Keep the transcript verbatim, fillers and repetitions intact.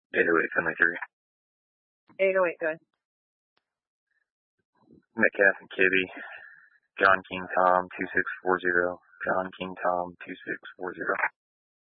eight oh eight seventy-three. eight oh eight, go ahead. Metcalf and Kibbe. John King Tom two six four zero. John King Tom two six four zero.